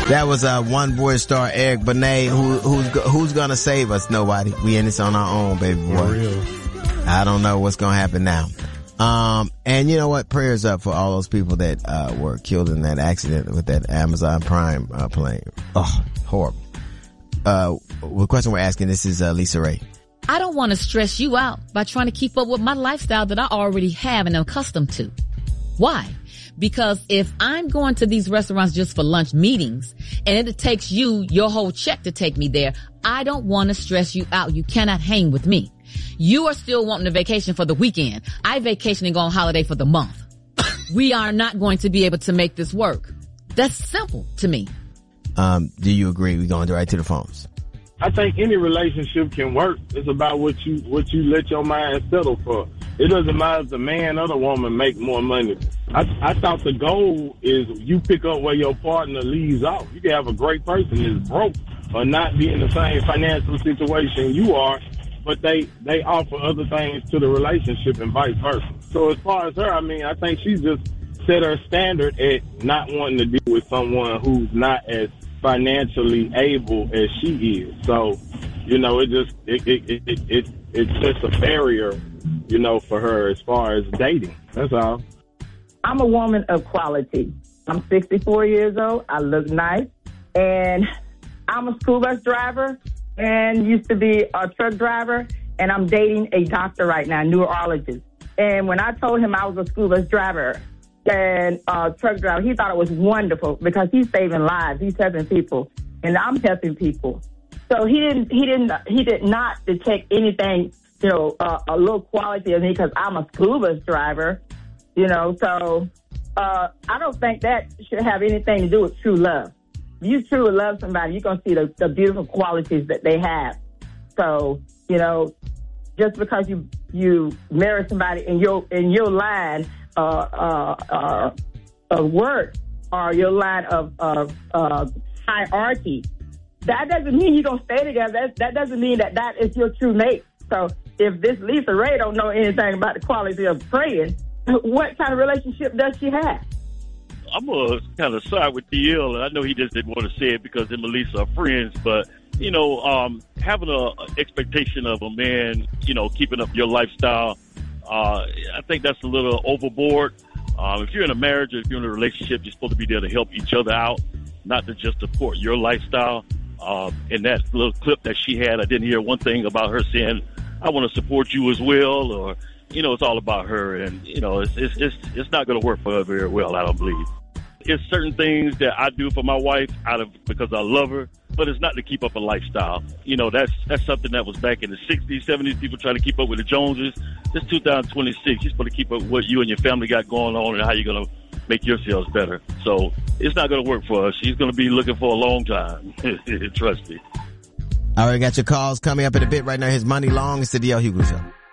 That was One Boy star Eric Benet. Who's gonna save us? Nobody. We in this on our own, baby boy. For real. I don't know what's gonna happen now. And you know what? Prayers up for all those people that were killed in that accident with that Amazon Prime plane. Oh, horrible. The question we're asking, this is Lisa Ray. I don't want to stress you out by trying to keep up with my lifestyle that I already have and am accustomed to. Why? Because if I'm going to these restaurants just for lunch meetings and it takes you your whole check to take me there, I don't want to stress you out. You cannot hang with me. You are still wanting a vacation for the weekend. I vacation and go on holiday for the month. We are not going to be able to make this work. That's simple to me. Do you agree? We're going right to the phones. I think any relationship can work. It's about what you let your mind settle for. It doesn't matter if the man or the woman make more money. I thought the goal is you pick up where your partner leaves off. You can have a great person that's broke or not be in the same financial situation you are, but they offer other things to the relationship and vice versa. So as far as her, I think she just set her standard at not wanting to deal with someone who's not as financially able as she is. So, it sets a barrier, for her as far as dating. That's all. I'm a woman of quality. I'm 64 years old. I look nice. And I'm a school bus driver and used to be a truck driver. And I'm dating a doctor right now, a neurologist. And when I told him I was a school bus driver and truck driver, he thought it was wonderful because he's saving lives. He's helping people. And I'm helping people. So he did not detect anything, a low quality of me because I'm a school bus driver, so I don't think that should have anything to do with true love. If you truly love somebody, you're going to see the beautiful qualities that they have. So, just because you marry somebody in your line of work or your line of hierarchy, that doesn't mean you're going to stay together. That doesn't mean that is your true mate. So if this Lisa Ray don't know anything about the quality of praying, what kind of relationship does she have? I'm going to kind of side with DL, and I know he just didn't want to say it because him and Lisa are friends, but, having an expectation of a man, keeping up your lifestyle, I think that's a little overboard. If you're in a marriage or if you're in a relationship, you're supposed to be there to help each other out, not to just support your lifestyle. In that little clip that she had, I didn't hear one thing about her saying, I want to support you as well, or, it's all about her, and, it's not going to work for her very well, I don't believe. It's certain things that I do for my wife because I love her, but it's not to keep up a lifestyle. That's something that was back in the 60s, 70s, people trying to keep up with the Joneses. This 2026, you're supposed to keep up with what you and your family got going on and how you're going to make yourselves better. So it's not going to work for her. She's going to be looking for a long time. Trust me. All right, got your calls coming up in a bit right now. Here's Money Long. It's the DL Hughley Show.